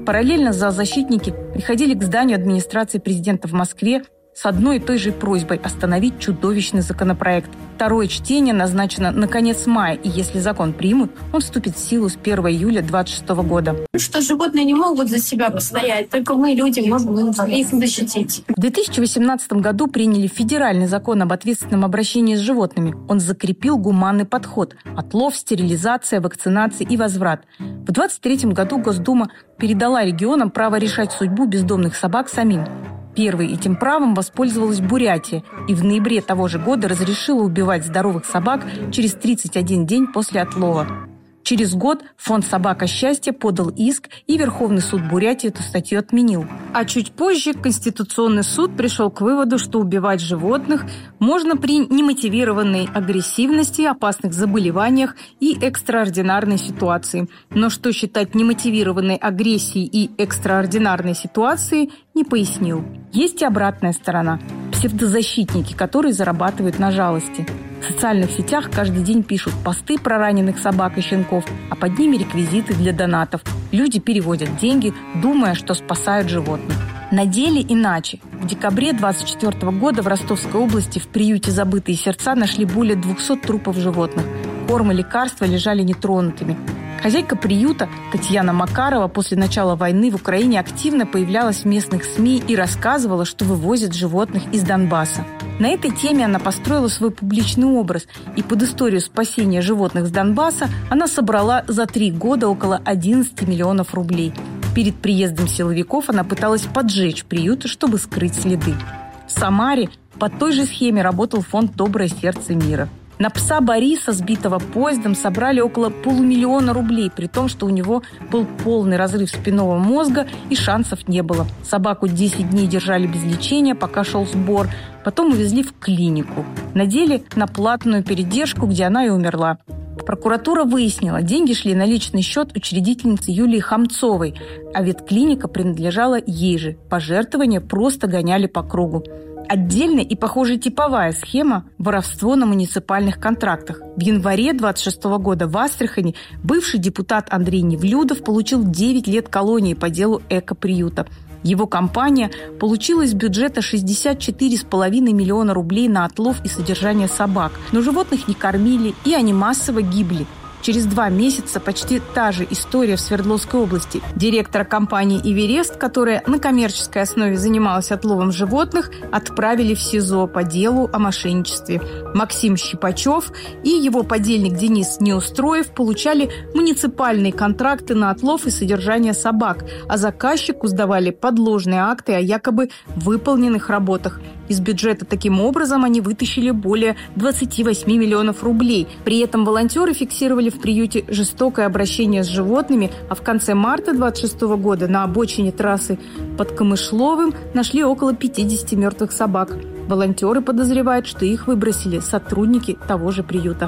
Параллельно зоозащитники приходили к зданию администрации президента в Москве с одной и той же просьбой остановить чудовищный законопроект. Второе чтение назначено на конец мая, и если закон примут, он вступит в силу с 1 июля 2026 года. Что животные не могут за себя постоять, только мы, люди, можем их защитить. В 2018 году приняли федеральный закон об ответственном обращении с животными. Он закрепил гуманный подход – отлов, стерилизация, вакцинация и возврат. В 2023 году Госдума передала регионам право решать судьбу бездомных собак самим. Первой этим правом воспользовалась Бурятия и в ноябре того же года разрешила убивать здоровых собак через 31 день после отлова. Через год фонд «Собака счастья» подал иск, и Верховный суд Бурятии эту статью отменил. А чуть позже Конституционный суд пришел к выводу, что убивать животных можно при немотивированной агрессивности, опасных заболеваниях и экстраординарной ситуации. Но что считать немотивированной агрессией и экстраординарной ситуацией, не пояснил. Есть и обратная сторона – псевдозащитники, которые зарабатывают на жалости. В социальных сетях каждый день пишут посты про раненых собак и щенков, а под ними реквизиты для донатов. Люди переводят деньги, думая, что спасают животных. На деле иначе. В декабре 2024 года в Ростовской области в приюте «Забытые сердца» нашли более 200 трупов животных. Корм и лекарства лежали нетронутыми. Хозяйка приюта Татьяна Макарова после начала войны в Украине активно появлялась в местных СМИ и рассказывала, что вывозят животных из Донбасса. На этой теме она построила свой публичный образ, и под историю спасения животных с Донбасса она собрала за 3 года около 11 миллионов рублей. Перед приездом силовиков она пыталась поджечь приют, чтобы скрыть следы. В Самаре по той же схеме работал фонд «Доброе сердце мира». На пса Бориса, сбитого поездом, собрали около 500 000 рублей, при том, что у него был полный разрыв спинного мозга и шансов не было. Собаку 10 дней держали без лечения, пока шел сбор. Потом увезли в клинику. Надели на платную передержку, где она и умерла. Прокуратура выяснила, деньги шли на личный счет учредительницы Юлии Хамцовой, а ветклиника принадлежала ей же. Пожертвования просто гоняли по кругу. Отдельная и, похоже, типовая схема – воровство на муниципальных контрактах. В январе 2026 года в Астрахани бывший депутат Андрей Невлюдов получил 9 лет колонии по делу экоприюта. Его компания получила из бюджета 64,5 миллиона рублей на отлов и содержание собак. Но животных не кормили, и они массово гибли. Через 2 месяца почти та же история в Свердловской области. Директора компании «Эверест», которая на коммерческой основе занималась отловом животных, отправили в СИЗО по делу о мошенничестве. Максим Щипачев и его подельник Денис Неустроев получали муниципальные контракты на отлов и содержание собак, а заказчику сдавали подложные акты о якобы выполненных работах. Из бюджета таким образом они вытащили более 28 миллионов рублей. При этом волонтеры фиксировали в приюте жестокое обращение с животными, а в конце марта 2026 года на обочине трассы под Камышловым нашли около 50 мертвых собак. Волонтеры подозревают, что их выбросили сотрудники того же приюта.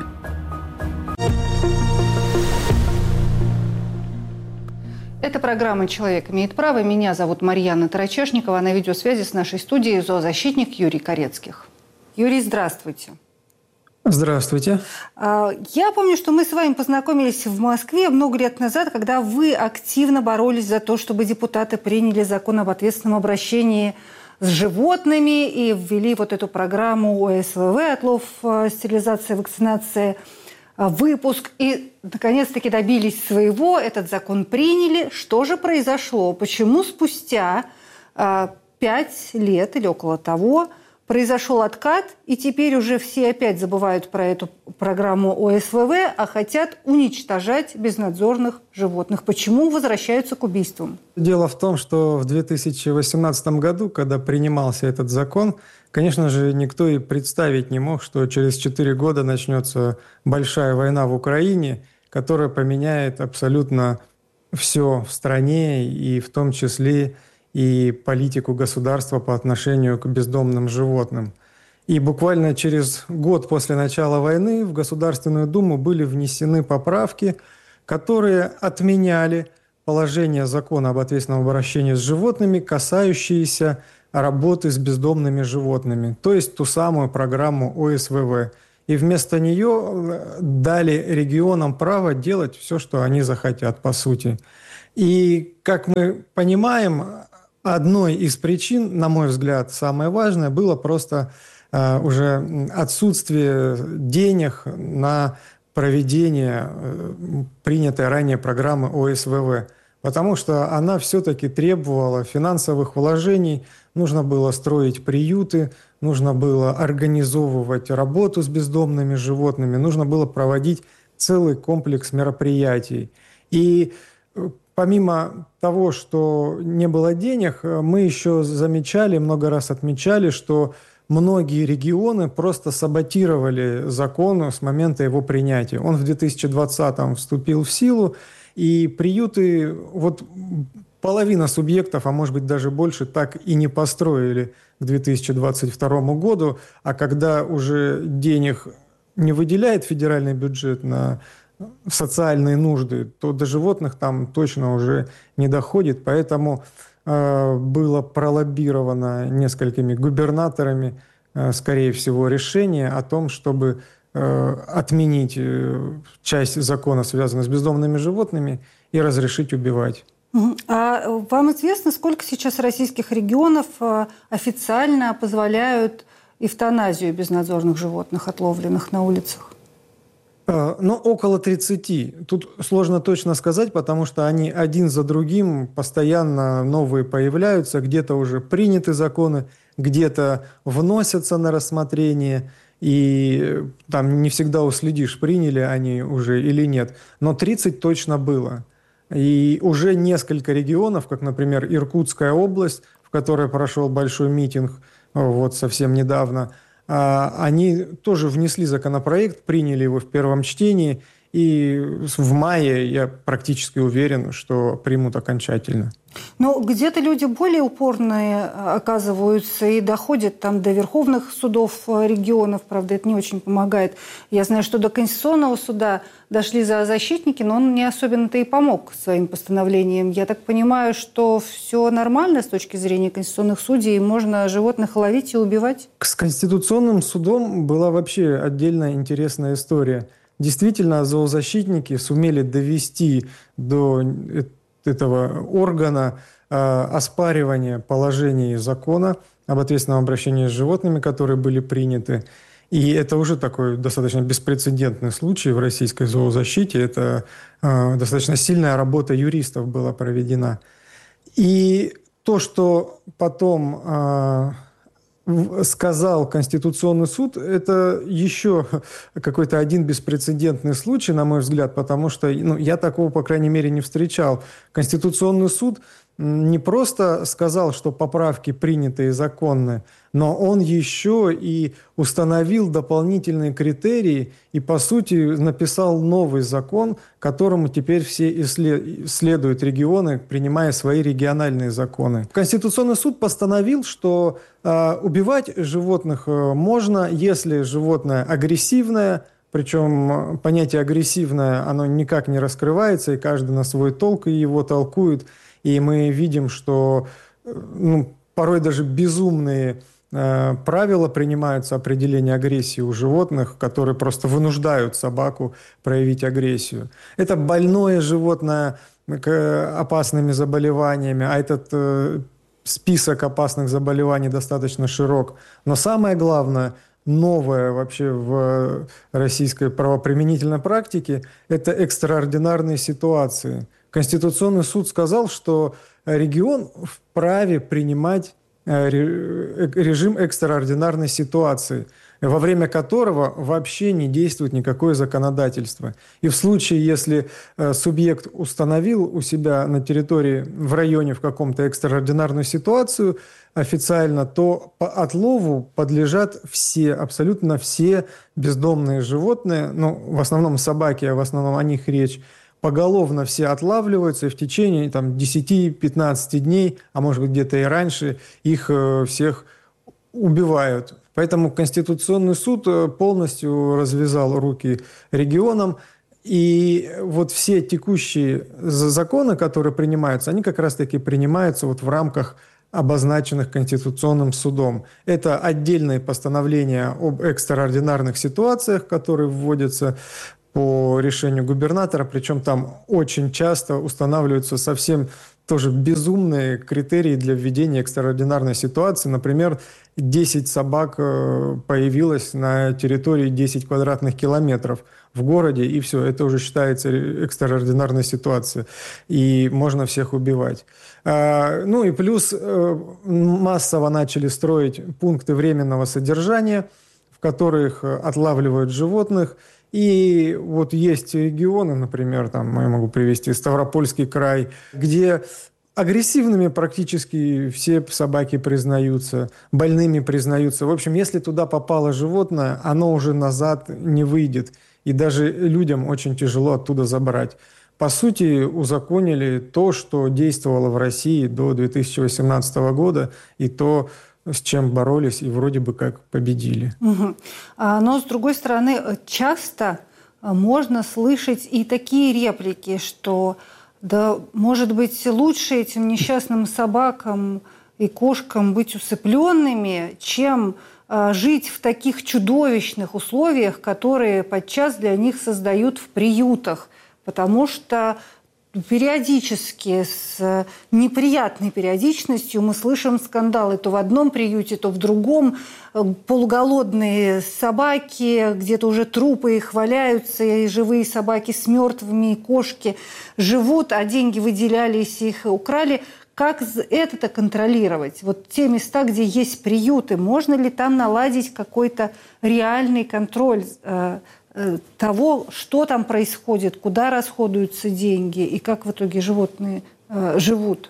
Это программа «Человек имеет право». Меня зовут Марьяна Тарачешникова. На видеосвязи с нашей студией зоозащитник Юрий Корецких. Юрий, здравствуйте. Здравствуйте. Я помню, что мы с вами познакомились в Москве много лет назад, когда вы активно боролись за то, чтобы депутаты приняли закон об ответственном обращении с животными и ввели вот эту программу ОСВВ, отлов, стерилизация, вакцинация, выпуск. И, наконец-таки, добились своего. Этот закон приняли. Что же произошло? Почему спустя 5 лет или около того произошел откат, и теперь уже все опять забывают про эту программу ОСВВ, а хотят уничтожать безнадзорных животных? Почему возвращаются к убийствам? Дело в том, что в 2018 году, когда принимался этот закон, конечно же, никто и представить не мог, что через 4 года начнется большая война в Украине, которая поменяет абсолютно все в стране, и в том числе и политику государства по отношению к бездомным животным. И буквально через год после начала войны в Государственную Думу были внесены поправки, которые отменяли положение закона об ответственном обращении с животными, касающиеся работы с бездомными животными, то есть ту самую программу ОСВВ. И вместо нее дали регионам право делать все, что они захотят, по сути. И, как мы понимаем, одной из причин, на мой взгляд, самое важное, было просто уже отсутствие денег на проведение принятой ранее программы ОСВВ. Потому что она все-таки требовала финансовых вложений, нужно было строить приюты, нужно было организовывать работу с бездомными животными, нужно было проводить целый комплекс мероприятий. И помимо того, что не было денег, мы еще замечали, много раз отмечали, что многие регионы просто саботировали закон с момента его принятия. Он в 2020-м вступил в силу, и приюты, вот половина субъектов, а может быть даже больше, так и не построили к 2022 году. А когда уже денег не выделяет федеральный бюджет на социальные нужды, то до животных там точно уже не доходит. Поэтому было пролоббировано несколькими губернаторами, скорее всего, решение о том, чтобы отменить часть закона, связанную с бездомными животными, и разрешить убивать. А вам известно, сколько сейчас российских регионов официально позволяют эвтаназию безнадзорных животных, отловленных на улицах? Ну, около 30. Тут сложно точно сказать, потому что они один за другим постоянно новые появляются, где-то уже приняты законы, где-то вносятся на рассмотрение, и там не всегда уследишь, приняли они уже или нет. Но 30 точно было. И уже несколько регионов, как, например, Иркутская область, в которой прошел большой митинг вот совсем недавно, они тоже внесли законопроект, приняли его в первом чтении, и в мае я практически уверен, что примут окончательно. Но где-то люди более упорные оказываются и доходят там до верховных судов регионов. Правда, это не очень помогает. Я знаю, что до Конституционного суда дошли зоозащитники, но он не особенно-то и помог своим постановлением. Я так понимаю, что все нормально с точки зрения конституционных судей, и можно животных ловить и убивать? С Конституционным судом была вообще отдельная интересная история. Действительно, зоозащитники сумели довести до этого органа оспаривания положений закона об ответственном обращении с животными, которые были приняты. И это уже такой достаточно беспрецедентный случай в российской зоозащите. Это достаточно сильная работа юристов была проведена. И то, что потом сказал Конституционный суд, это еще какой-то один беспрецедентный случай, на мой взгляд, потому что я такого, по крайней мере, не встречал. Конституционный суд не просто сказал, что поправки приняты и законны, но он еще и установил дополнительные критерии и, по сути, написал новый закон, которому теперь все следуют регионы, принимая свои региональные законы. Конституционный суд постановил, что убивать животных можно, если животное агрессивное, причем понятие агрессивное, оно никак не раскрывается, и каждый на свой толк его толкует. И мы видим, что порой даже безумные правила принимаются определения агрессии у животных, которые просто вынуждают собаку проявить агрессию. Это больное животное к опасными заболеваниями, а этот список опасных заболеваний достаточно широк. Но самое главное, новое вообще в российской правоприменительной практике – это экстраординарные ситуации. Конституционный суд сказал, что регион вправе принимать режим экстраординарной ситуации, во время которого вообще не действует никакое законодательство. И в случае, если субъект установил у себя на территории, в районе в каком-то экстраординарную ситуацию официально, то по отлову подлежат все, абсолютно все бездомные животные, в основном собаки, а в основном о них речь, поголовно все отлавливаются, и в течение 10-15 дней, а может быть где-то и раньше, их всех убивают. Поэтому Конституционный суд полностью развязал руки регионам, и вот все текущие законы, которые принимаются, они как раз-таки принимаются в рамках обозначенных Конституционным судом. Это отдельные постановления об экстраординарных ситуациях, которые вводятся по решению губернатора, причем там очень часто устанавливаются совсем тоже безумные критерии для введения экстраординарной ситуации. Например, 10 собак появилось на территории 10 квадратных километров в городе, и все, это уже считается экстраординарной ситуацией, и можно всех убивать. Ну и плюс массово начали строить пункты временного содержания, в которых отлавливают животных. И вот есть регионы, например, там я могу привести Ставропольский край, где агрессивными практически все собаки признаются, больными признаются. В общем, если туда попало животное, оно уже назад не выйдет. И даже людям очень тяжело оттуда забрать. По сути, узаконили то, что действовало в России до 2018 года, и то, с чем боролись и вроде бы как победили. Угу. Но, с другой стороны, часто можно слышать и такие реплики, что, да, может быть, лучше этим несчастным собакам и кошкам быть усыпленными, чем жить в таких чудовищных условиях, которые подчас для них создают в приютах. Потому что периодически, с неприятной периодичностью мы слышим скандалы то в одном приюте, то в другом. Полуголодные собаки, где-то уже трупы их валяются, и живые собаки с мертвыми, и кошки живут, а деньги выделялись, их украли. Как это контролировать? Вот те места, где есть приюты, можно ли там наладить какой-то реальный контроль того, что там происходит, куда расходуются деньги и как в итоге животные живут?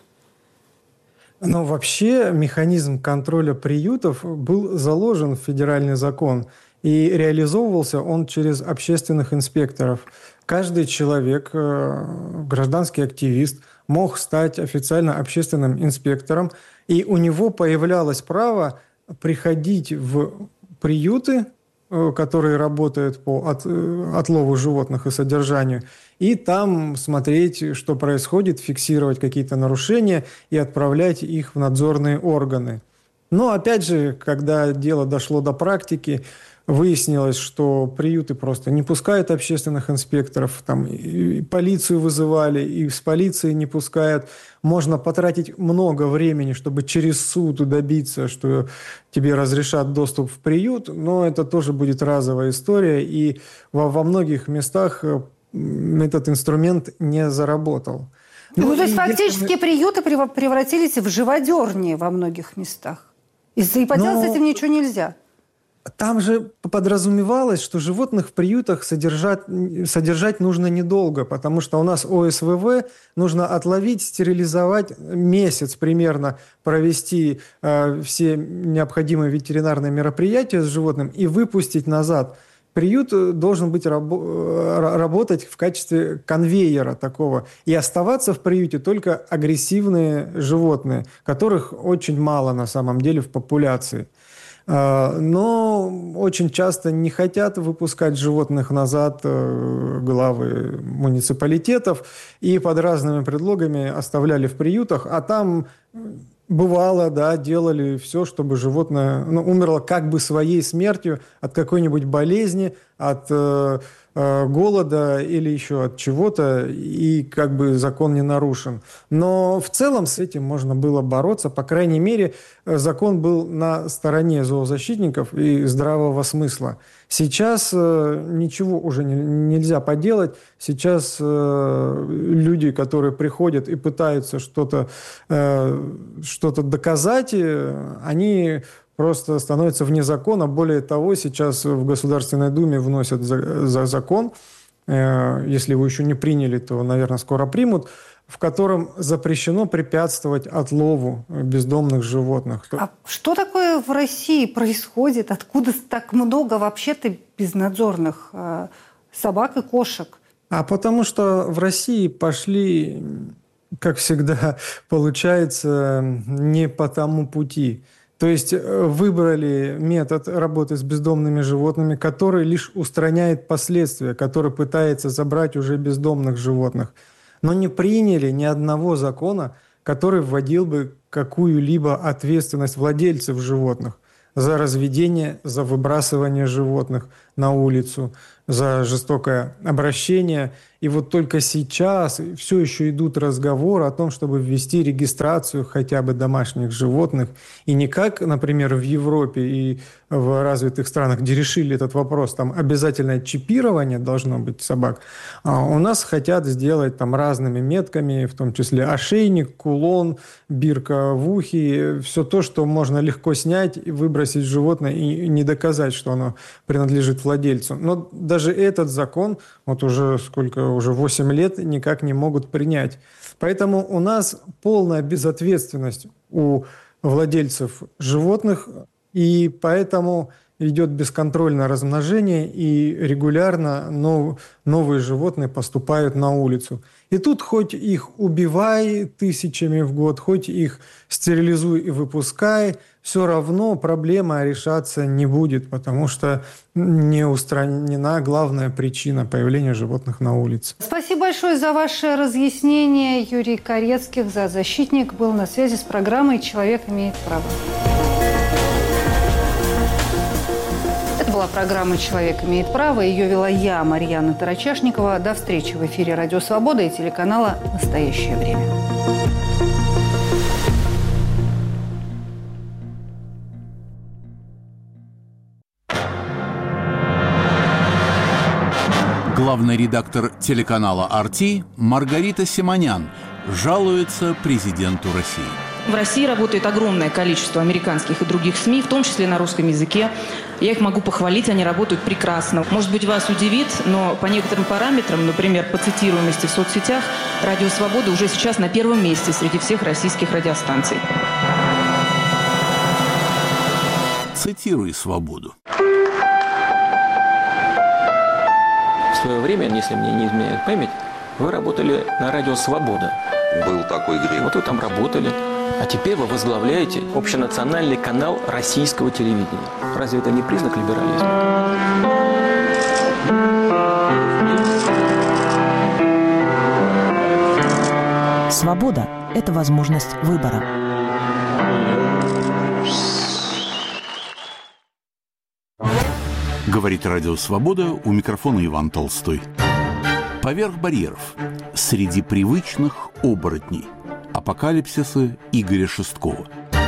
Но вообще механизм контроля приютов был заложен в федеральный закон, и реализовывался он через общественных инспекторов. Каждый человек, гражданский активист, мог стать официально общественным инспектором, и у него появлялось право приходить в приюты, которые работают по отлову животных и содержанию, и там смотреть, что происходит, фиксировать какие-то нарушения и отправлять их в надзорные органы. Но опять же, когда дело дошло до практики, выяснилось, что приюты просто не пускают общественных инспекторов, там и полицию вызывали, и с полицией не пускают. Можно потратить много времени, чтобы через суд добиться, что тебе разрешат доступ в приют, но это тоже будет разовая история, и во многих местах этот инструмент не заработал. Ну, то есть фактически приюты превратились в живодерни во многих местах. И поделать с этим ничего нельзя. Там же подразумевалось, что животных в приютах содержать нужно недолго, потому что у нас ОСВВ нужно отловить, стерилизовать, месяц примерно провести все необходимые ветеринарные мероприятия с животным и выпустить назад. Приют должен быть работать в качестве конвейера такого. И оставаться в приюте только агрессивные животные, которых очень мало на самом деле в популяции. Но очень часто не хотят выпускать животных назад главы муниципалитетов и под разными предлогами оставляли в приютах, а там бывало, да, делали все, чтобы животное умерло как бы своей смертью от какой-нибудь болезни, от голода или еще от чего-то, и как бы закон не нарушен. Но в целом с этим можно было бороться. По крайней мере, закон был на стороне зоозащитников и здравого смысла. Сейчас ничего уже нельзя поделать. Сейчас люди, которые приходят и пытаются что-то доказать, они просто становится вне закона. Более того, сейчас в Государственной Думе вносят закон, если его еще не приняли, то, наверное, скоро примут, в котором запрещено препятствовать отлову бездомных животных. А что такое в России происходит? Откуда так много вообще-то безнадзорных собак и кошек? А потому что в России пошли, как всегда, получается, не по тому пути. То есть выбрали метод работы с бездомными животными, который лишь устраняет последствия, который пытается забрать уже бездомных животных. Но не приняли ни одного закона, который вводил бы какую-либо ответственность владельцев животных за разведение, за выбрасывание животных на улицу за жестокое обращение. И вот только сейчас все еще идут разговоры о том, чтобы ввести регистрацию хотя бы домашних животных. И не как, например, в Европе и в развитых странах, где решили этот вопрос, там обязательное чипирование должно быть собак. А у нас хотят сделать там разными метками, в том числе ошейник, кулон, бирка в ухе, все то, что можно легко снять, выбросить животное и не доказать, что оно принадлежит владельцу. Но даже этот закон, вот уже 8 лет никак не могут принять. Поэтому у нас полная безответственность у владельцев животных, и поэтому идет бесконтрольное размножение, и регулярно новые животные поступают на улицу. И тут хоть их убивай тысячами в год, хоть их стерилизуй и выпускай, все равно проблема решаться не будет, потому что не устранена главная причина появления животных на улице. Спасибо большое за ваше разъяснение. Юрий Корецких, зоозащитник, был на связи с программой «Человек имеет право». Это была программа «Человек имеет право». Ее вела я, Марьяна Тарачашникова. До встречи в эфире «Радио Свобода» и телеканала «Настоящее время». Главный редактор телеканала «RT» Маргарита Симонян жалуется президенту России. В России работает огромное количество американских и других СМИ, в том числе на русском языке. Я их могу похвалить, они работают прекрасно. Может быть, вас удивит, но по некоторым параметрам, например, по цитируемости в соцсетях, «Радио Свобода» уже сейчас на первом месте среди всех российских радиостанций. Цитируй «Свободу». В свое время, если мне не изменяет память, вы работали на радио «Свобода». Был такой грех. Вот вы там работали. А теперь вы возглавляете общенациональный канал российского телевидения. Разве это не признак либерализма? Свобода – это возможность выбора. Говорит радио «Свобода», у микрофона Иван Толстой. Поверх барьеров. Среди привычных оборотней. Апокалипсисы Игоря Шесткова.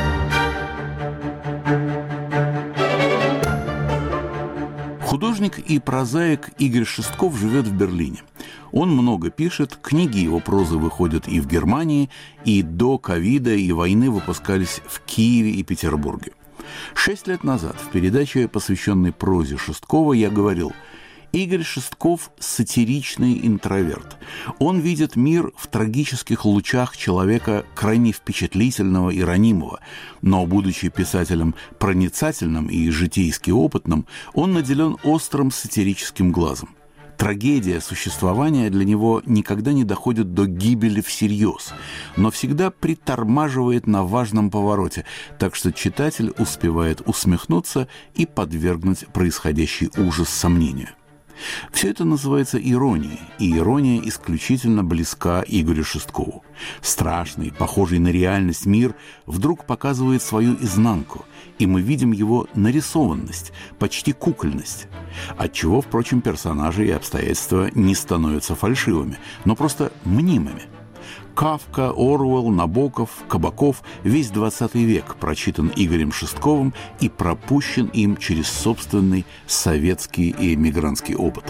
Художник и прозаик Игорь Шестков живет в Берлине. Он много пишет, книги его прозы выходят и в Германии, и до ковида и войны выпускались в Киеве и Петербурге. 6 лет назад в передаче, посвященной прозе Шесткова, я говорил: Игорь Шестков – сатиричный интроверт. Он видит мир в трагических лучах человека крайне впечатлительного и ранимого, но, будучи писателем проницательным и житейски опытным, он наделен острым сатирическим глазом. Трагедия существования для него никогда не доходит до гибели всерьез, но всегда притормаживает на важном повороте, так что читатель успевает усмехнуться и подвергнуть происходящий ужас сомнению. Все это называется иронией, и ирония исключительно близка Игорю Шесткову. Страшный, похожий на реальность мир вдруг показывает свою изнанку, и мы видим его нарисованность, почти кукольность, отчего, впрочем, персонажи и обстоятельства не становятся фальшивыми, но просто мнимыми. Кафка, Оруэлл, Набоков, Кабаков – весь 20 век прочитан Игорем Шестковым и пропущен им через собственный советский и эмигрантский опыт.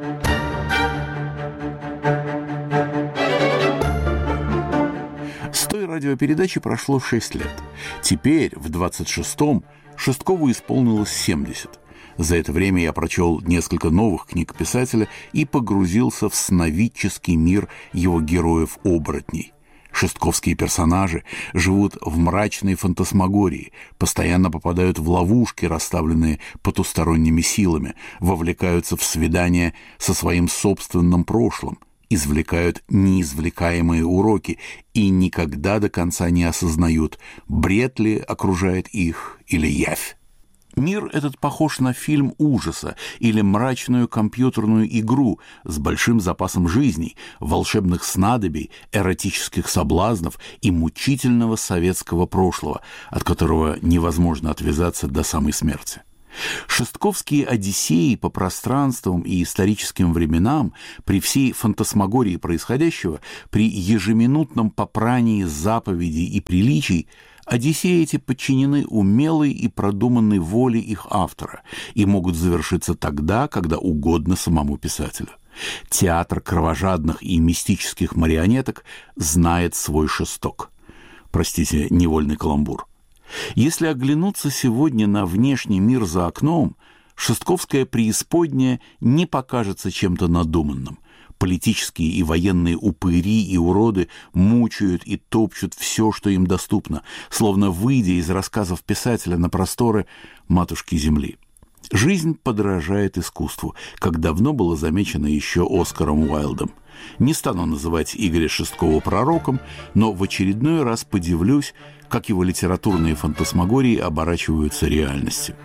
С той радиопередачи прошло 6 лет. Теперь, в 26-м, Шесткову исполнилось 70. За это время я прочел несколько новых книг писателя и погрузился в сновидческий мир его героев-оборотней. Шестковские персонажи живут в мрачной фантасмагории, постоянно попадают в ловушки, расставленные потусторонними силами, вовлекаются в свидания со своим собственным прошлым, извлекают неизвлекаемые уроки и никогда до конца не осознают, бред ли окружает их или явь. Мир этот похож на фильм ужаса или мрачную компьютерную игру с большим запасом жизней, волшебных снадобий, эротических соблазнов и мучительного советского прошлого, от которого невозможно отвязаться до самой смерти. Шестковские «Одиссеи» по пространствам и историческим временам, при всей фантасмагории происходящего, при ежеминутном попрании заповедей и приличий, «Одиссеи» эти подчинены умелой и продуманной воле их автора и могут завершиться тогда, когда угодно самому писателю. Театр кровожадных и мистических марионеток знает свой шесток. Простите, невольный каламбур. Если оглянуться сегодня на внешний мир за окном, шестковская преисподняя не покажется чем-то надуманным. Политические и военные упыри и уроды мучают и топчут все, что им доступно, словно выйдя из рассказов писателя на просторы матушки земли. Жизнь подражает искусству, как давно было замечено еще Оскаром Уайлдом. Не стану называть Игоря Шесткова пророком, но в очередной раз подивлюсь, как его литературные фантасмагории оборачиваются реальностью.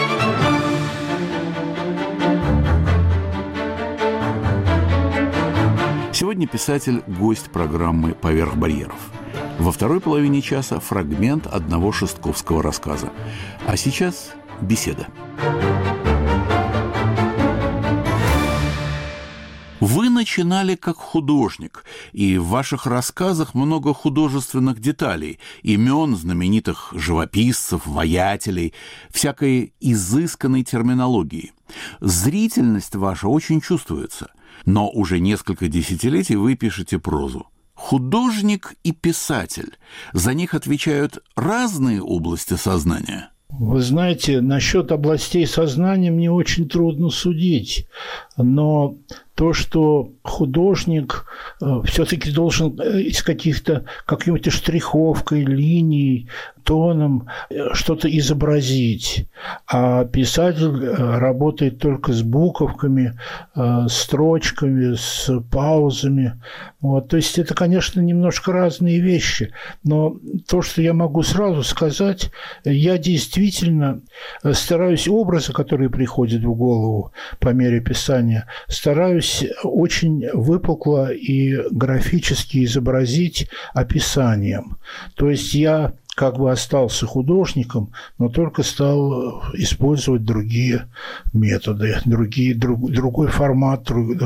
Сегодня писатель – гость программы «Поверх барьеров». Во второй половине часа фрагмент одного шестковского рассказа. А сейчас беседа. Вы начинали как художник, и в ваших рассказах много художественных деталей, имен знаменитых живописцев, воятелей, всякой изысканной терминологии. Зрительность ваша очень чувствуется, но уже несколько десятилетий вы пишете прозу. Художник и писатель, за них отвечают разные области сознания? Вы знаете, насчет областей сознания мне очень трудно судить, но то, что художник все-таки должен из какой-то штриховкой, линией, тоном что-то изобразить, а писатель работает только с буковками, строчками, с паузами. Вот. То есть это, конечно, немножко разные вещи, но то, что я могу сразу сказать, я действительно стараюсь образы, которые приходят в голову по мере писания, стараюсь очень выпукло и графически изобразить описанием. То есть я как бы остался художником, но только стал использовать другие методы, другой формат,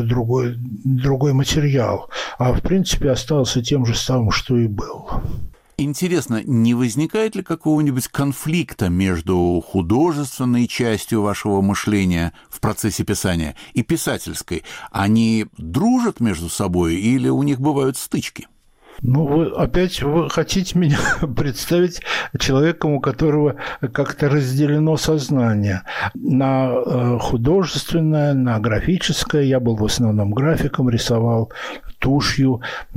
другой материал. А в принципе остался тем же самым, что и был. Интересно, не возникает ли какого-нибудь конфликта между художественной частью вашего мышления в процессе писания и писательской? Они дружат между собой или у них бывают стычки? Ну, вы хотите меня представить человеком, у которого как-то разделено сознание на художественное, на графическое. Я был в основном графиком, рисовал тушью.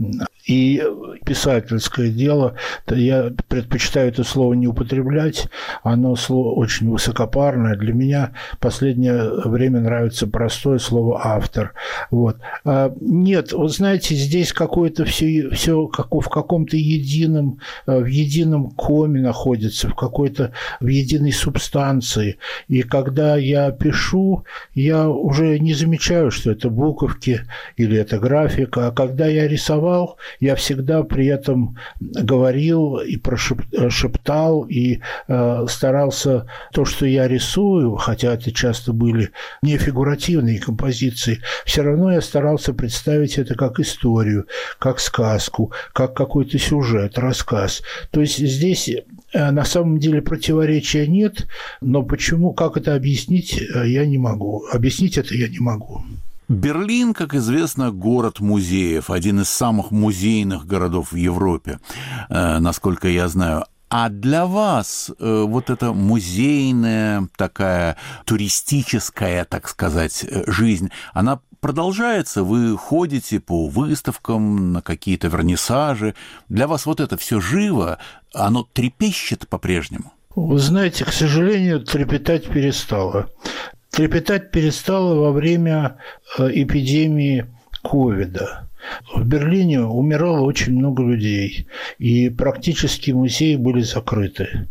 И писательское дело, я предпочитаю это слово не употреблять, оно слово очень высокопарное. Для меня в последнее время нравится простое слово «автор». Вот. Нет, вы знаете, здесь какое-то все в каком-то в едином коме находится, в единой субстанции. И когда я пишу, я уже не замечаю, что это буковки или это графика. А когда я рисовал, я всегда при этом говорил и шептал, и старался то, что я рисую, хотя это часто были не фигуративные композиции, все равно я старался представить это как историю, как сказку, как какой-то сюжет, рассказ. То есть здесь на самом деле противоречия нет, но почему, как это объяснить, я не могу. Объяснить это я не могу. Берлин, как известно, город музеев, один из самых музейных городов в Европе, насколько я знаю. А для вас вот эта музейная, такая туристическая, так сказать, жизнь, она продолжается? Вы ходите по выставкам, на какие-то вернисажи. Для вас вот это все живо, оно трепещет по-прежнему? Вы знаете, к сожалению, трепетать перестало. Трепетать перестало во время эпидемии ковида. В Берлине умирало очень много людей, и практически музеи были закрыты.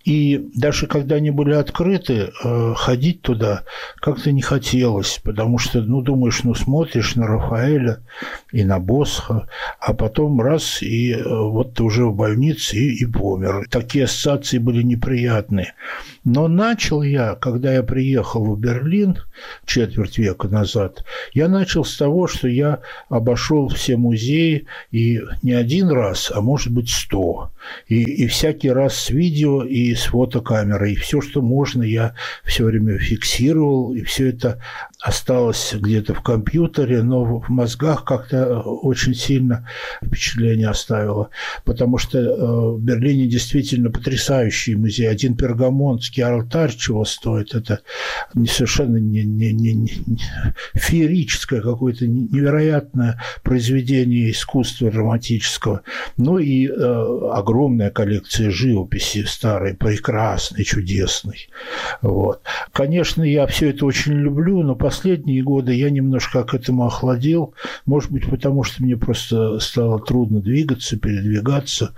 И даже когда они были открыты, ходить туда как-то не хотелось, потому что, думаешь, смотришь на Рафаэля и на Босха, а потом раз, и вот ты уже в больнице и помер. Такие ассоциации были неприятные. Но начал я, когда я приехал в Берлин четверть века назад, я начал с того, что я обошел все музеи, и не один раз, а может быть 100. И всякий раз с видео и с фотокамерой. И все, что можно, я все время фиксировал, и все это осталось где-то в компьютере, но в мозгах как-то очень сильно впечатление оставило. Потому что в Берлине действительно потрясающий музей. Один Пергамонтский алтарь чего стоит. Это совершенно не феерическое какое-то невероятное произведение искусства драматического. Ну и огромная коллекция живописи старой, прекрасной, чудесной. Вот. Конечно, я все это очень люблю, но последние годы я немножко к этому охладел. Может быть, потому что мне просто стало трудно двигаться, передвигаться.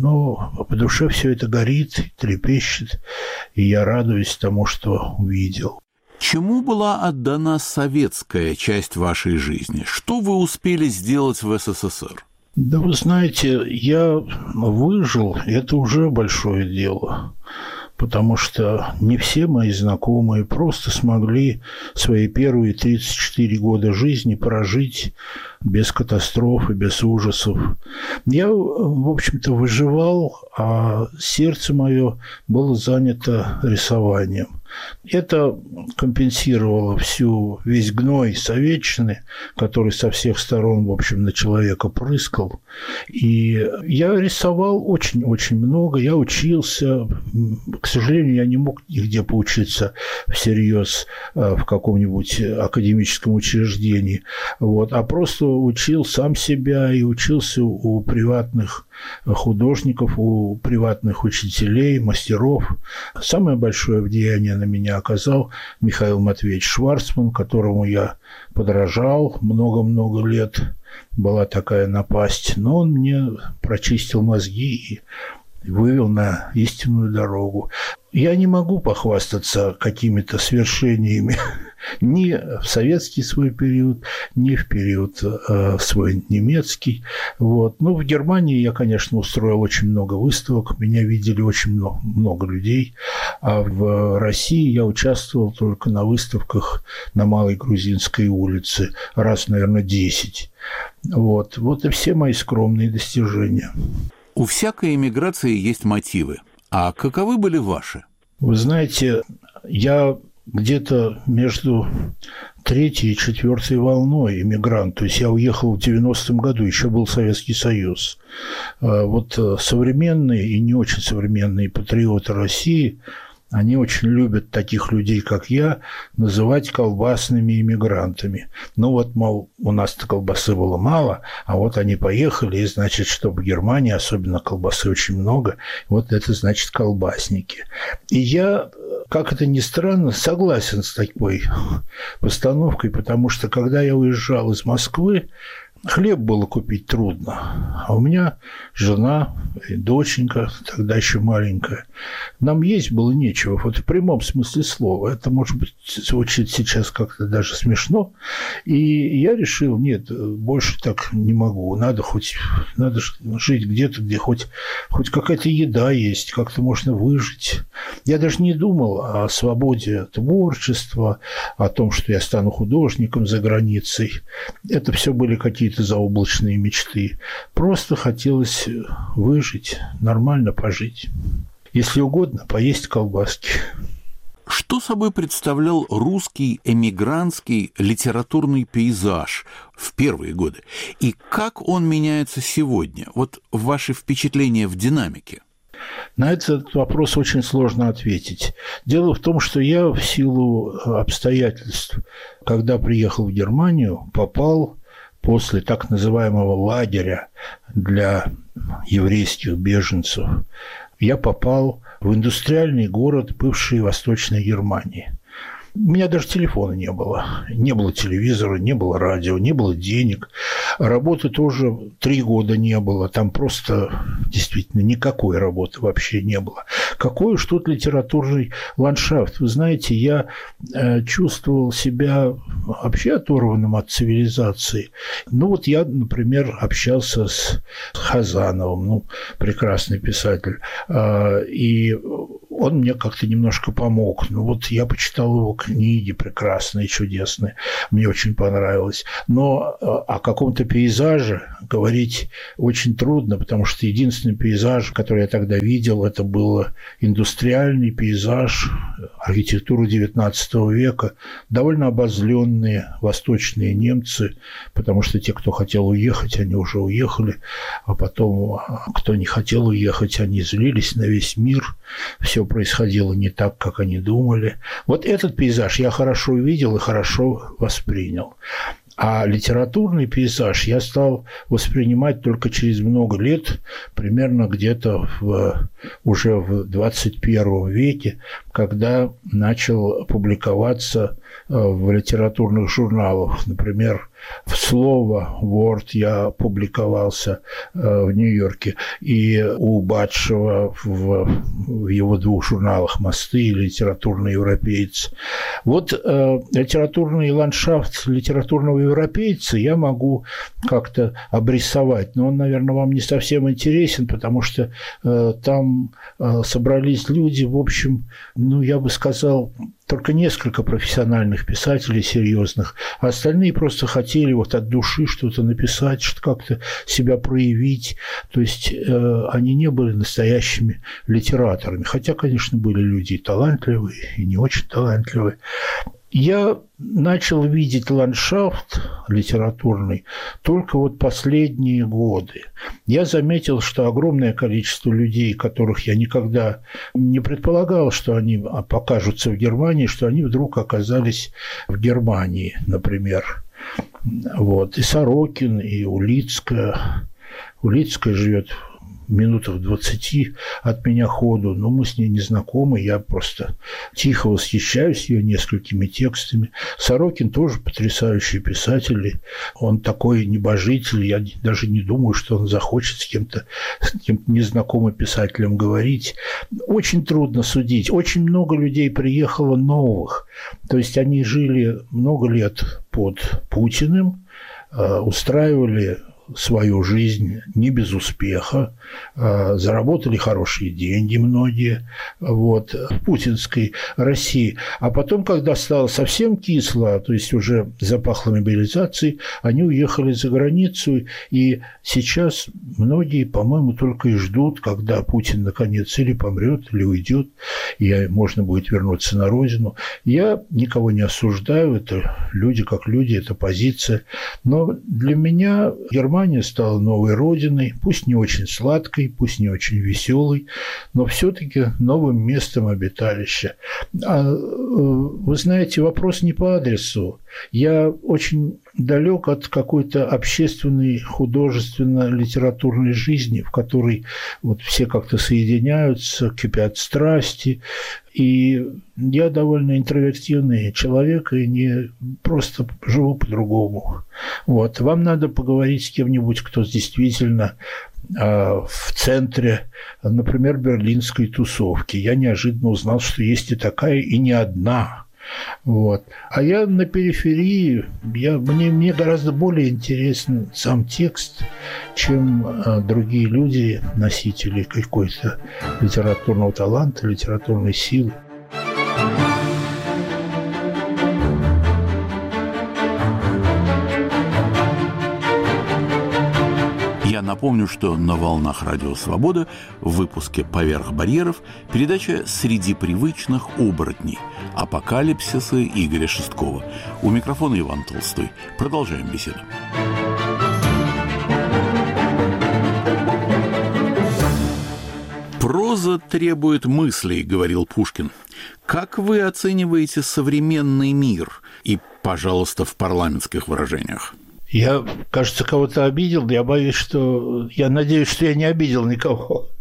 Но по душе все это горит, трепещет, и я радуюсь тому, что увидел. Чему была отдана советская часть вашей жизни? Что вы успели сделать в СССР? Да вы знаете, я выжил, и это уже большое дело. Потому что не все мои знакомые просто смогли свои первые 34 года жизни прожить без катастроф и без ужасов. Я, в общем-то, выживал, а сердце мое было занято рисованием. Это компенсировало весь гной советчины, который со всех сторон, в общем, на человека прыскал. И я рисовал очень-очень много. Я учился. К сожалению, я не мог нигде поучиться всерьез в каком-нибудь академическом учреждении. Вот. А просто учил сам себя и учился у приватных художников, у приватных учителей, мастеров. Самое большое влияние на меня оказал Михаил Матвеевич Шварцман, которому я подражал много-много лет. Была такая напасть. Но он мне прочистил мозги и вывел на истинную дорогу. Я не могу похвастаться какими-то свершениями ни в советский свой период, ни в период свой немецкий. Вот. Ну, в Германии я, конечно, устроил очень много выставок, меня видели очень много людей, а в России я участвовал только на выставках на Малой Грузинской улице, раз, наверное, 10. Вот и все мои скромные достижения. У всякой эмиграции есть мотивы. А каковы были ваши? Вы знаете, я где-то между 3-й и 4-й волной эмигрант. То есть я уехал в 90-м году, еще был Советский Союз. Вот современные и не очень современные патриоты России, они очень любят таких людей, как я, называть колбасными иммигрантами. Ну вот, мол, у нас-то колбасы было мало, а вот они поехали, и, значит, что в Германии особенно колбасы очень много, вот это значит колбасники. И я, как это ни странно, согласен с такой постановкой, потому что, когда я уезжал из Москвы, хлеб было купить трудно, а у меня жена и доченька, тогда еще маленькая. Нам есть было нечего, вот в прямом смысле слова. Это, может быть, звучит сейчас как-то даже смешно. И я решил, нет, больше так не могу. Надо жить где-то, где хоть какая-то еда есть, как-то можно выжить. Я даже не думал о свободе творчества, о том, что я стану художником за границей. Это все были какие-то заоблачные мечты. Просто хотелось выжить, нормально пожить. Если угодно, поесть колбаски. Что собой представлял русский эмигрантский литературный пейзаж в первые годы? И как он меняется сегодня? Вот ваши впечатления в динамике. На этот вопрос очень сложно ответить. Дело в том, что я в силу обстоятельств, когда приехал в Германию, попал после так называемого лагеря для еврейских беженцев, я попал в индустриальный город бывшей Восточной Германии. У меня даже телефона не было. Не было телевизора, не было радио, не было денег. Работы тоже 3 года не было. Там просто действительно никакой работы вообще не было. Какой уж тут литературный ландшафт. Вы знаете, я чувствовал себя вообще оторванным от цивилизации. Ну вот я, например, общался с Хазановым, прекрасный писатель, и он мне как-то немножко помог. Вот я почитал его книги прекрасные, чудесные. Мне очень понравилось. Но о каком-то пейзаже говорить очень трудно, потому что единственный пейзаж, который я тогда видел, это был индустриальный пейзаж архитектуры XIX века. Довольно обозленные восточные немцы, потому что те, кто хотел уехать, они уже уехали, а потом, кто не хотел уехать, они злились на весь мир. Все происходило не так, как они думали. Вот этот пейзаж я хорошо видел и хорошо воспринял. А литературный пейзаж я стал воспринимать только через много лет, примерно где-то уже в 21 веке, когда начал публиковаться в литературных журналах. Например, в «Слово», Word я публиковался в Нью-Йорке, и у Батшева в его 2 журналах «Мосты» и «Литературный европеец». Вот литературный ландшафт литературного европейца я могу как-то обрисовать, но он, наверное, вам не совсем интересен, потому что там собрались люди, в общем, я бы сказал, только несколько профессиональных писателей серьезных, а остальные просто хотели вот от души что-то написать, что как-то себя проявить. То есть они не были настоящими литераторами, хотя, конечно, были люди и талантливые, и не очень талантливые. Я начал видеть ландшафт литературный только вот последние годы. Я заметил, что огромное количество людей, которых я никогда не предполагал, что они покажутся в Германии, что они вдруг оказались в Германии, например. Вот. И Сорокин, и Улицкая. Улицкая живет минутах 20 от меня ходу, но мы с ней не знакомы, я просто тихо восхищаюсь ее несколькими текстами. Сорокин тоже потрясающий писатель, он такой небожитель, я даже не думаю, что он захочет с кем-то незнакомым писателем говорить. Очень трудно судить, очень много людей приехало новых, то есть они жили много лет под Путиным, устраивали свою жизнь не без успеха, заработали хорошие деньги многие в путинской России. А потом, когда стало совсем кисло, то есть уже запахло мобилизацией, они уехали за границу, и сейчас многие, по-моему, только и ждут, когда Путин наконец или помрет, или уйдет, и можно будет вернуться на родину. Я никого не осуждаю, это люди как люди, это позиция, но для меня Германия стала новой родиной, пусть не очень сладкой, пусть не очень веселой, но все-таки новым местом обиталища. Вы знаете, вопрос не по адресу. Я очень далек от какой-то общественной, художественно-литературной жизни, в которой все как-то соединяются, кипят страсти. И я довольно интровертивный человек и не просто живу по-другому. Вам надо поговорить с кем-нибудь, кто действительно в центре, например, берлинской тусовки. Я неожиданно узнал, что есть и такая, и не одна. А я на периферии, мне гораздо более интересен сам текст, чем другие люди, носители какой-то литературного таланта, литературной силы. Я напомню, что на волнах Радио Свобода в выпуске «Поверх барьеров» передача «Среди привычных оборотней. Апокалипсисы» Игоря Шесткова. У микрофона Иван Толстой. Продолжаем беседу. «Проза требует мыслей», — говорил Пушкин. Как вы оцениваете современный мир? И, пожалуйста, в парламентских выражениях. Я, кажется, кого-то обидел. Я надеюсь, что я не обидел никого.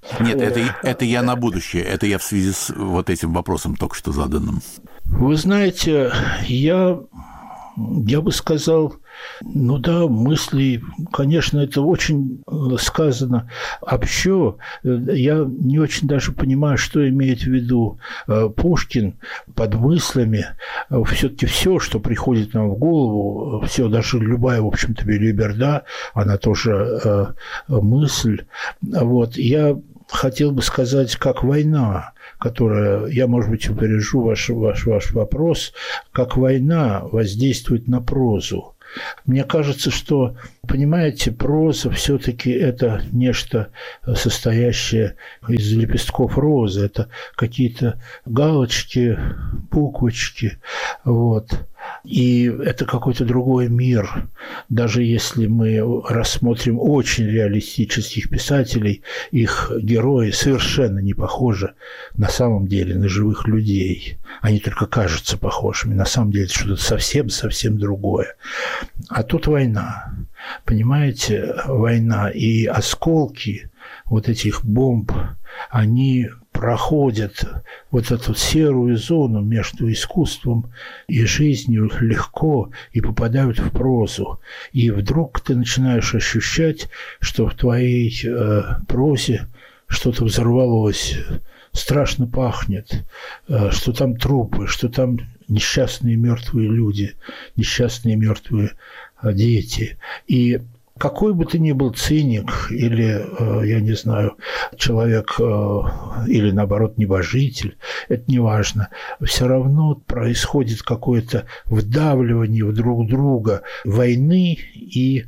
Нет, это я на будущее. Это я в связи с вот этим вопросом только что заданным. Вы знаете, я бы сказал, ну да, мысли, конечно, это очень сказано общо. Я не очень даже понимаю, что имеет в виду Пушкин под мыслями. Все-таки все, что приходит нам в голову, все, даже любая, в общем-то, белиберда, она тоже мысль. Вот. Я хотел бы сказать, как война, которая, я, может быть, упрежу ваш вопрос, как война воздействует на прозу. Мне кажется, что, понимаете, проза все-таки это нечто, состоящее из лепестков розы. Это какие-то галочки, буквочки. Вот. И это какой-то другой мир. Даже если мы рассмотрим очень реалистических писателей, их герои совершенно не похожи на самом деле на живых людей. Они только кажутся похожими. На самом деле это что-то совсем-совсем другое. А тут война. Понимаете, война. И осколки вот этих бомб, они проходят вот эту серую зону между искусством и жизнью легко и попадают в прозу. И вдруг ты начинаешь ощущать, что в твоей прозе что-то взорвалось, страшно пахнет, что там трупы, что там несчастные мертвые люди, несчастные мертвые дети. И какой бы ты ни был циник или, я не знаю, человек или, наоборот, небожитель, это не важно, все равно происходит какое-то вдавливание в друг друга войны и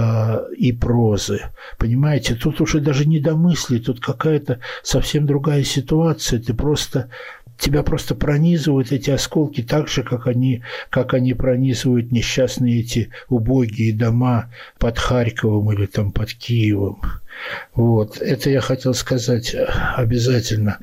прозы. Понимаете, тут уже даже не до мысли, тут какая-то совсем другая ситуация, тебя просто пронизывают эти осколки так же, как они пронизывают несчастные эти убогие дома под Харьковом или там под Киевом. Вот. Это я хотел сказать обязательно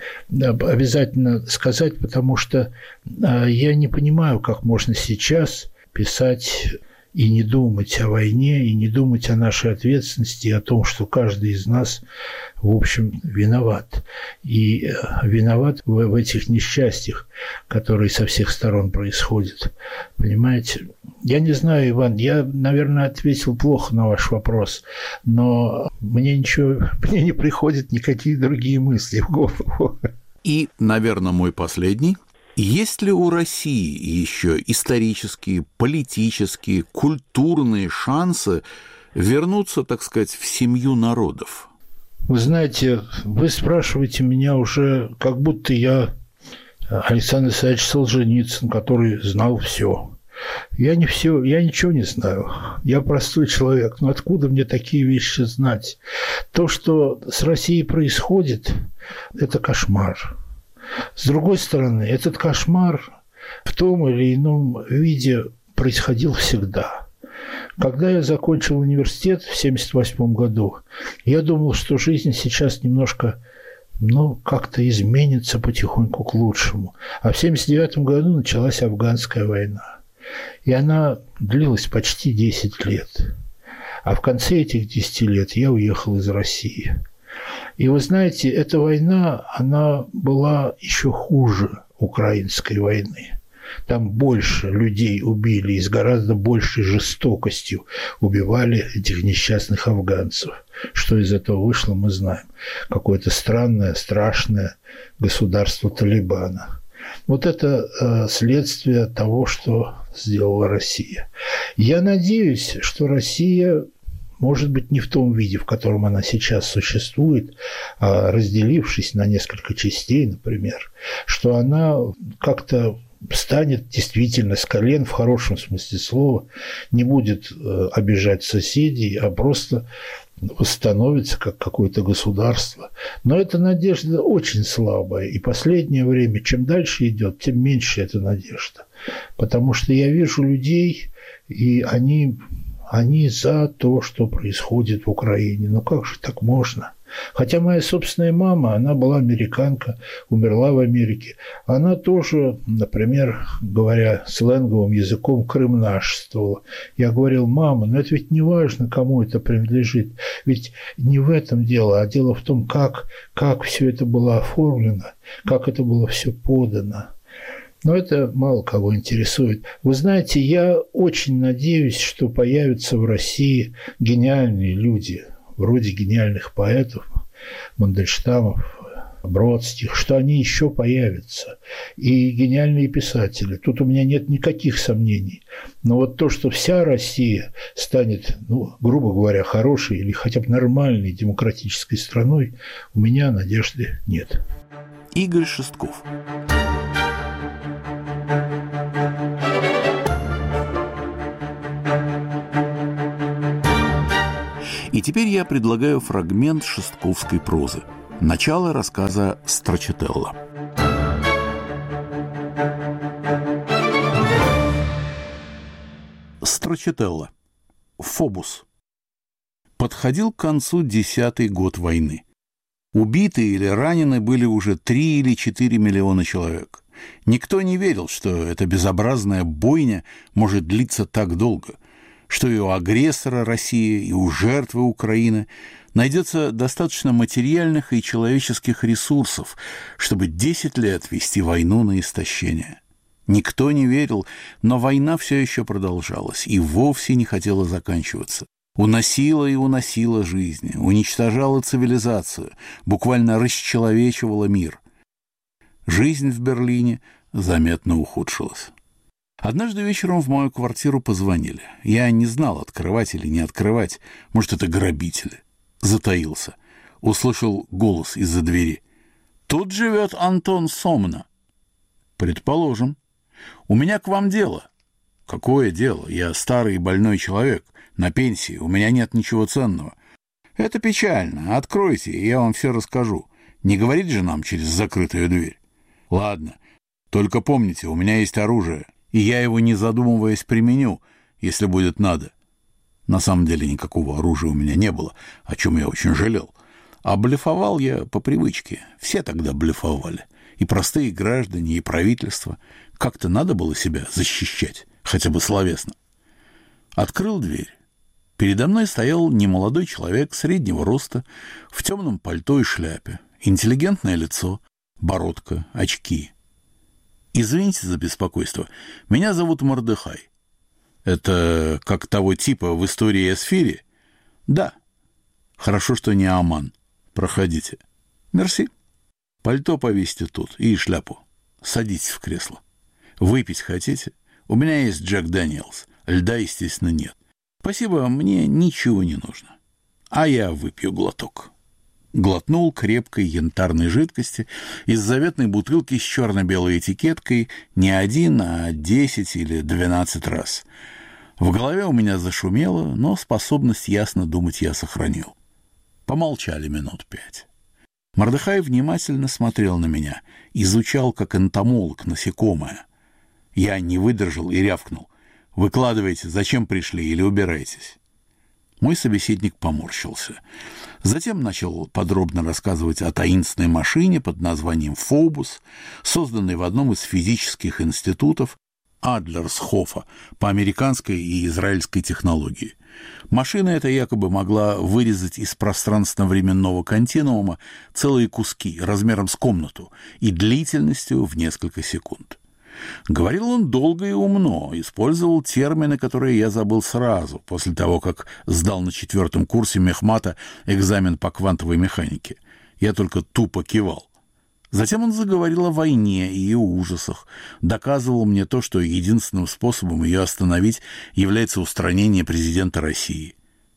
сказать, потому что я не понимаю, как можно сейчас писать и не думать о войне, и не думать о нашей ответственности, и о том, что каждый из нас, в общем, виноват. И виноват в этих несчастьях, которые со всех сторон происходят. Понимаете? Я не знаю, Иван, я, наверное, ответил плохо на ваш вопрос, но мне не приходят никакие другие мысли в голову. И, наверное, мой последний. Есть ли у России еще исторические, политические, культурные шансы вернуться, так сказать, в семью народов? Вы знаете, вы спрашиваете меня уже, как будто я Александр Исаевич Солженицын, который знал все. Я ничего не знаю. Я простой человек. Но откуда мне такие вещи знать? То, что с Россией происходит, это кошмар. С другой стороны, этот кошмар в том или ином виде происходил всегда. Когда я закончил университет в 1978 году, я думал, что жизнь сейчас немножко, как-то изменится потихоньку к лучшему. А в 1979 году началась афганская война. И она длилась почти 10 лет. А в конце этих 10 лет я уехал из России. И вы знаете, эта война, она была еще хуже украинской войны. Там больше людей убили и с гораздо большей жестокостью убивали этих несчастных афганцев. Что из этого вышло, мы знаем. Какое-то странное, страшное государство Талибана. Вот это следствие того, что сделала Россия. Я надеюсь, что Россия, может быть, не в том виде, в котором она сейчас существует, а разделившись на несколько частей, например, что она как-то встанет действительно с колен, в хорошем смысле слова, не будет обижать соседей, а просто восстановится как какое-то государство. Но эта надежда очень слабая. И последнее время, чем дальше идет, тем меньше эта надежда. Потому что я вижу людей, и они за то, что происходит в Украине. Ну как же так можно? Хотя моя собственная мама, она была американка, умерла в Америке. Она тоже, например, говоря сленговым языком, крымнашествовала. Я говорил: мама, но это ведь не важно, кому это принадлежит. Ведь не в этом дело, а дело в том, как все это было оформлено, как это было все подано. Но это мало кого интересует. Вы знаете, я очень надеюсь, что появятся в России гениальные люди, вроде гениальных поэтов, Мандельштамов, Бродских, что они еще появятся. И гениальные писатели. Тут у меня нет никаких сомнений. Но вот то, что вся Россия станет, грубо говоря, хорошей или хотя бы нормальной демократической страной, у меня надежды нет. Игорь Шестков. И теперь я предлагаю фрагмент шестковской прозы. Начало рассказа Страчателла. Страчителла. Фобус. Подходил к концу 10-й год войны. Убиты или ранены были уже 3 или 4 миллиона человек. Никто не верил, что эта безобразная бойня может длиться так долго, что и у агрессора России, и у жертвы Украины найдется достаточно материальных и человеческих ресурсов, чтобы 10 лет вести войну на истощение. Никто не верил, но война все еще продолжалась и вовсе не хотела заканчиваться. Уносила и уносила жизни, уничтожала цивилизацию, буквально расчеловечивала мир. Жизнь в Берлине заметно ухудшилась. Однажды вечером в мою квартиру позвонили. Я не знал, открывать или не открывать. Может, это грабители. Затаился. Услышал голос из-за двери. «Тут живет Антон Сомна». «Предположим. У меня к вам дело». «Какое дело? Я старый и больной человек. На пенсии. У меня нет ничего ценного». «Это печально. Откройте, и я вам все расскажу. Не говорить же нам через закрытую дверь». «Ладно. Только помните, у меня есть оружие, и я его, не задумываясь, применю, если будет надо». На самом деле никакого оружия у меня не было, о чем я очень жалел. А блефовал я по привычке. Все тогда блефовали. И простые граждане, и правительство. Как-то надо было себя защищать, хотя бы словесно. Открыл дверь. Передо мной стоял немолодой человек среднего роста, в темном пальто и шляпе. Интеллигентное лицо, бородка, очки. «Извините за беспокойство. Меня зовут Мордехай». «Это как того типа в истории Эсфири?» «Да». «Хорошо, что не Аман. Проходите». «Мерси». «Пальто повесьте тут и шляпу. Садитесь в кресло. Выпить хотите? У меня есть Джек Дэниелс. Льда, естественно, нет. Спасибо, мне ничего не нужно. А я выпью глоток». Глотнул крепкой янтарной жидкости из заветной бутылки с черно-белой этикеткой не 1, а 10 или 12 раз. В голове у меня зашумело, но способность ясно думать я сохранил. Помолчали минут 5. Мордехай внимательно смотрел на меня, изучал как энтомолог насекомое. Я не выдержал и рявкнул: «Выкладывайте, зачем пришли, или убирайтесь». Мой собеседник поморщился. Затем начал подробно рассказывать о таинственной машине под названием «Фобус», созданной в одном из физических институтов Адлерсхофа по американской и израильской технологии. Машина эта якобы могла вырезать из пространственно-временного континуума целые куски размером с комнату и длительностью в несколько секунд. Говорил он долго и умно, использовал термины, которые я забыл сразу, после того, как сдал на 4-м курсе мехмата экзамен по квантовой механике. Я только тупо кивал. Затем он заговорил о войне и ее ужасах, доказывал мне то, что единственным способом ее остановить является устранение президента России.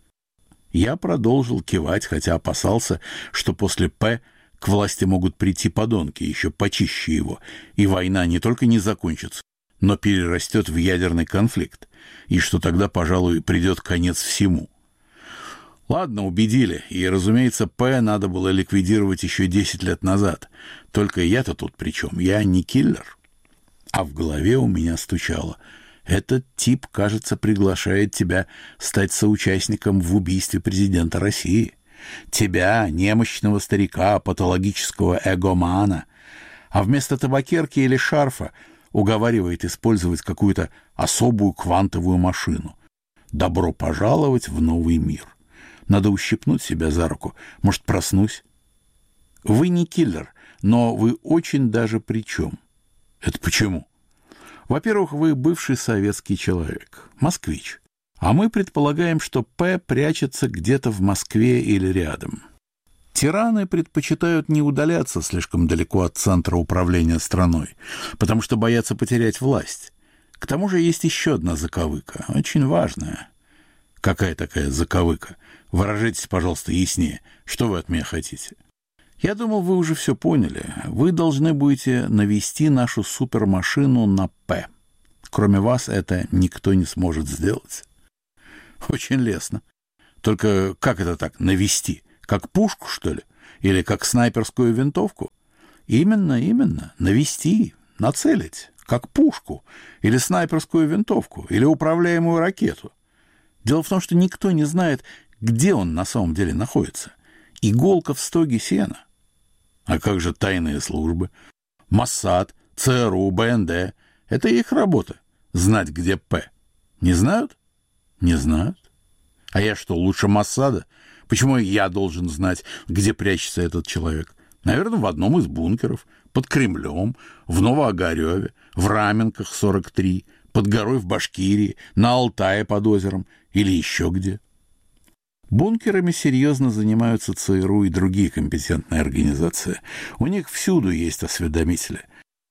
Я продолжил кивать, хотя опасался, что после «П» к власти могут прийти подонки, еще почище его, и война не только не закончится, но перерастет в ядерный конфликт, и что тогда, пожалуй, придет конец всему. Ладно, убедили, и, разумеется, П надо было ликвидировать еще 10 лет назад. Только я-то тут при чем? Я не киллер. А в голове у меня стучало: этот тип, кажется, приглашает тебя стать соучастником в убийстве президента России. Тебя, немощного старика, патологического эгомана, а вместо табакерки или шарфа уговаривает использовать какую-то особую квантовую машину. Добро пожаловать в новый мир. Надо ущипнуть себя за руку. Может, проснусь? Вы не киллер, но вы очень даже при чем. Это почему? Во-первых, вы бывший советский человек, москвич. А мы предполагаем, что П прячется где-то в Москве или рядом. Тираны предпочитают не удаляться слишком далеко от центра управления страной, потому что боятся потерять власть. К тому же есть еще одна заковыка, очень важная. Какая такая заковыка? Выражайтесь, пожалуйста, яснее. Что вы от меня хотите? Я думал, вы уже все поняли. Вы должны будете навести нашу супермашину на П. Кроме вас это никто не сможет сделать. Очень лестно. Только как это так, навести? Как пушку, что ли? Или как снайперскую винтовку? Именно. Навести, нацелить. Как пушку. Или снайперскую винтовку. Или управляемую ракету. Дело в том, что никто не знает, где он на самом деле находится. Иголка в стоге сена. А как же тайные службы? Моссад, ЦРУ, БНД. Это их работа. Знать, где П. Не знают? Не знают. А я что, лучше Моссада? Почему я должен знать, где прячется этот человек? Наверное, в одном из бункеров, под Кремлем, в Новоогареве, в Раменках 43, под горой в Башкирии, на Алтае под озером или еще где. Бункерами серьезно занимаются ЦРУ и другие компетентные организации. У них всюду есть осведомители.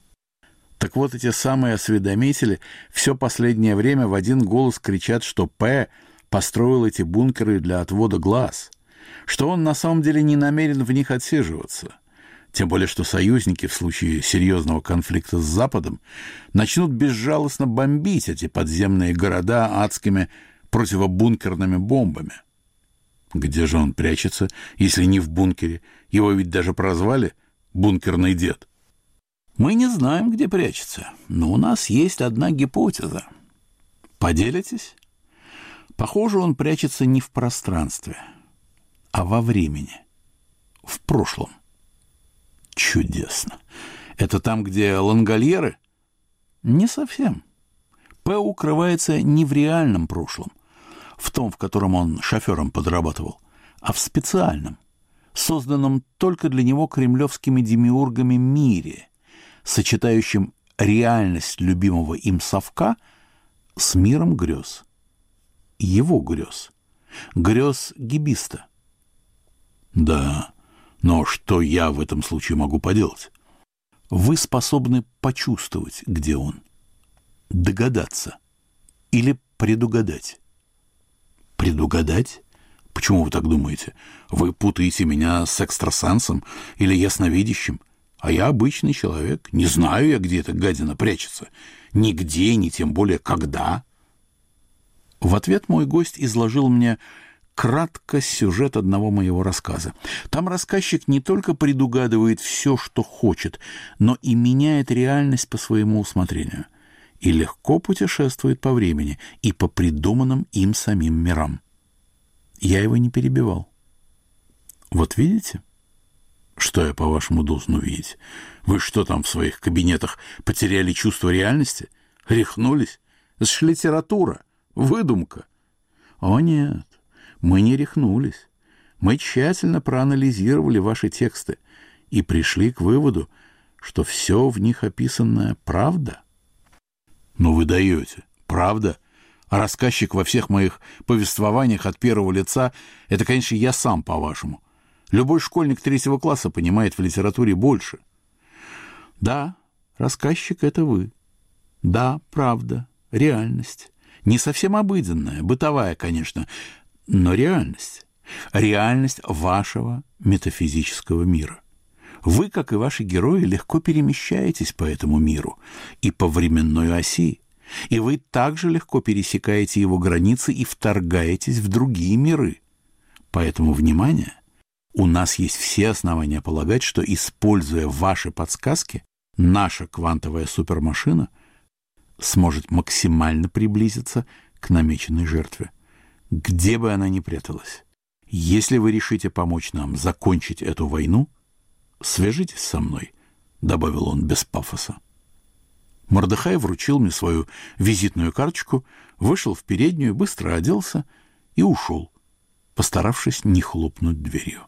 Так вот, эти самые осведомители все последнее время в один голос кричат, что П построил эти бункеры для отвода глаз, что он на самом деле не намерен в них отсиживаться. Тем более, что союзники в случае серьезного конфликта с Западом начнут безжалостно бомбить эти подземные города адскими противобункерными бомбами. Где же он прячется, если не в бункере? Его ведь даже прозвали «бункерный дед». Мы не знаем, где прячется, но у нас есть одна гипотеза. Поделитесь? Похоже, он прячется не в пространстве, а во времени, в прошлом. Чудесно. Это там, где лангольеры? Не совсем. П укрывается не в реальном прошлом, в том, в котором он шофером подрабатывал, а в специальном, созданном только для него кремлевскими демиургами мире, сочетающем реальность любимого им совка с миром грез. Его грез. Грез гибиста. Да, но что я в этом случае могу поделать? Вы способны почувствовать, где он. Догадаться. Или предугадать. Предугадать? Почему вы так думаете? Вы путаете меня с экстрасенсом или ясновидящим? А я обычный человек. Не знаю я, где эта гадина прячется. Нигде, ни тем более когда. В ответ мой гость изложил мне кратко сюжет одного моего рассказа. Там рассказчик не только предугадывает все, что хочет, но и меняет реальность по своему усмотрению. И легко путешествует по времени и по придуманным им самим мирам. Я его не перебивал. Вот видите? Что я, по-вашему, должен увидеть? Вы что там в своих кабинетах потеряли чувство реальности? Рехнулись? Это ж литература, выдумка. О нет, мы не рехнулись. Мы тщательно проанализировали ваши тексты и пришли к выводу, что все в них описанное правда. Ну вы даете. Правда? А рассказчик во всех моих повествованиях от первого лица — это, конечно, я сам, по-вашему. Любой школьник 3 класса понимает в литературе больше. Да, рассказчик — это вы. Да, правда, реальность. Не совсем обыденная, бытовая, конечно, но реальность. Реальность вашего метафизического мира. Вы, как и ваши герои, легко перемещаетесь по этому миру и по временной оси, и вы также легко пересекаете его границы и вторгаетесь в другие миры. Поэтому, внимание, у нас есть все основания полагать, что, используя ваши подсказки, наша квантовая супермашина сможет максимально приблизиться к намеченной жертве, где бы она ни пряталась. Если вы решите помочь нам закончить эту войну, свяжитесь со мной, добавил он без пафоса. Мордехай вручил мне свою визитную карточку, вышел в переднюю, быстро оделся и ушел, постаравшись не хлопнуть дверью.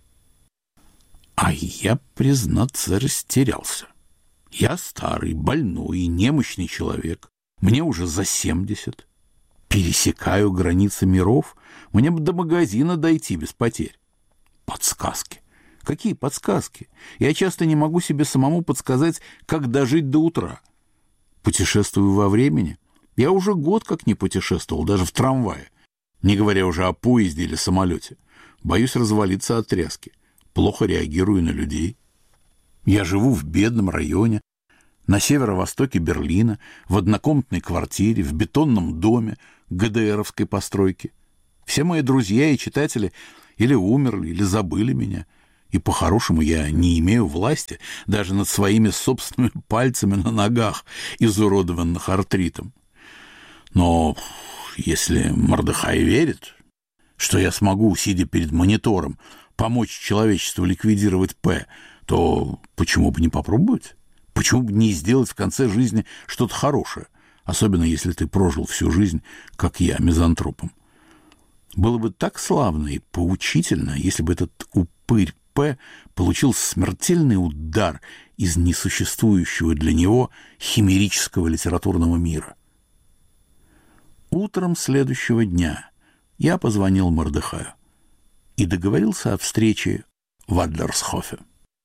А я, признаться, растерялся. Я старый, больной, немощный человек. Мне уже за 70. Пересекаю границы миров. Мне бы до магазина дойти без потерь. Подсказки. Какие подсказки? Я часто не могу себе самому подсказать, как дожить до утра. Путешествую во времени. Я уже год как не путешествовал, даже в трамвае. Не говоря уже о поезде или самолете. Боюсь развалиться от тряски. Плохо реагирую на людей. Я живу в бедном районе, на северо-востоке Берлина, в однокомнатной квартире, в бетонном доме ГДРовской постройки. Все мои друзья и читатели или умерли, или забыли меня. И по-хорошему я не имею власти даже над своими собственными пальцами на ногах, изуродованных артритом. Но если Мордехай верит, что я смогу, сидя перед монитором, помочь человечеству ликвидировать П, то почему бы не попробовать? Почему бы не сделать в конце жизни что-то хорошее, особенно если ты прожил всю жизнь, как я, мизантропом? Было бы так славно и поучительно, если бы этот упырь П получил смертельный удар из несуществующего для него химерического литературного мира. Утром следующего дня я позвонил Мордехаю и договорился о встрече в Адлерсхофе.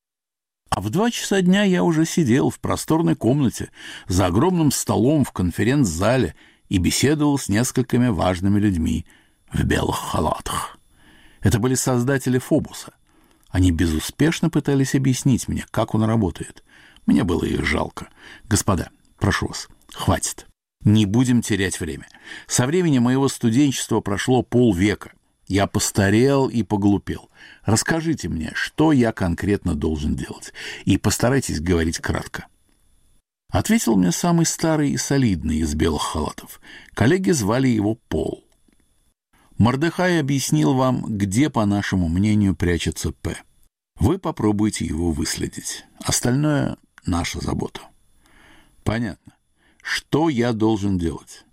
А в 2 часа дня я уже сидел в просторной комнате за огромным столом в конференц-зале и беседовал с несколькими важными людьми в белых халатах. Это были создатели Фобуса. Они безуспешно пытались объяснить мне, как он работает. Мне было их жалко. Господа, прошу вас, хватит. Не будем терять время. Со времени моего студенчества прошло полвека. Я постарел и поглупел. Расскажите мне, что я конкретно должен делать, и постарайтесь говорить кратко. Ответил мне самый старый и солидный из белых халатов. Коллеги звали его Пол. Мордехай объяснил вам, где, по нашему мнению, прячется П. Вы попробуйте его выследить. Остальное — наша забота. Понятно. Что я должен делать?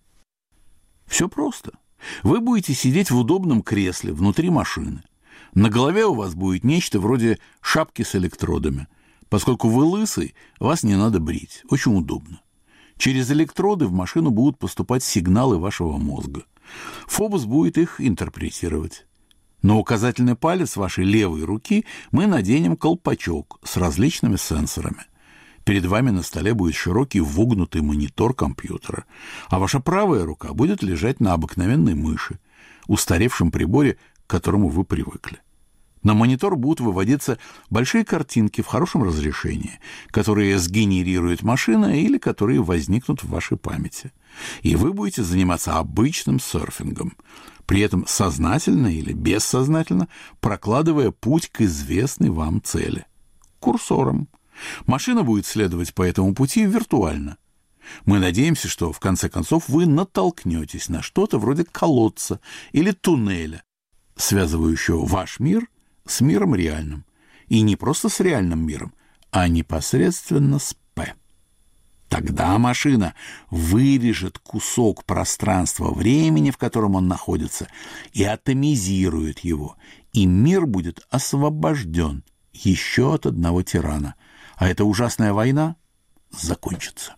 Все просто. Вы будете сидеть в удобном кресле внутри машины. На голове у вас будет нечто вроде шапки с электродами. Поскольку вы лысый, вас не надо брить. Очень удобно. Через электроды в машину будут поступать сигналы вашего мозга. Фобус будет их интерпретировать. На указательный палец вашей левой руки мы наденем колпачок с различными сенсорами. Перед вами на столе будет широкий вогнутый монитор компьютера, а ваша правая рука будет лежать на обыкновенной мыши, устаревшем приборе, к которому вы привыкли. На монитор будут выводиться большие картинки в хорошем разрешении, которые сгенерирует машина или которые возникнут в вашей памяти. И вы будете заниматься обычным серфингом, при этом сознательно или бессознательно прокладывая путь к известной вам цели – курсором. Машина будет следовать по этому пути виртуально. Мы надеемся, что в конце концов вы натолкнетесь на что-то вроде колодца или туннеля, связывающего ваш мир с миром реальным. И не просто с реальным миром, а непосредственно с П. Тогда машина вырежет кусок пространства-времени, в котором он находится, и атомизирует его, и мир будет освобожден еще от одного тирана, а эта ужасная война закончится.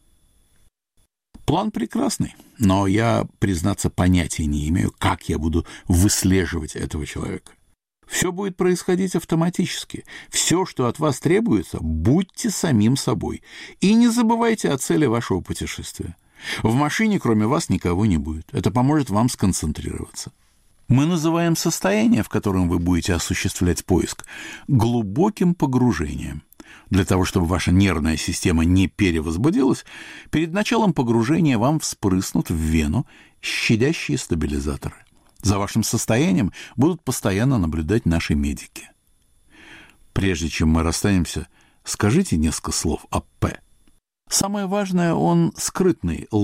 План прекрасный, но я, признаться, понятия не имею, как я буду выслеживать этого человека. Все будет происходить автоматически. Все, что от вас требуется, будьте самим собой. И не забывайте о цели вашего путешествия. В машине кроме вас никого не будет. Это поможет вам сконцентрироваться. Мы называем состояние, в котором вы будете осуществлять поиск, глубоким погружением. Для того, чтобы ваша нервная система не перевозбудилась, перед началом погружения вам вспрыснут в вену щадящие стабилизаторы. За вашим состоянием будут постоянно наблюдать наши медики. Прежде чем мы расстанемся, скажите несколько слов о П. Самое важное, он скрытный,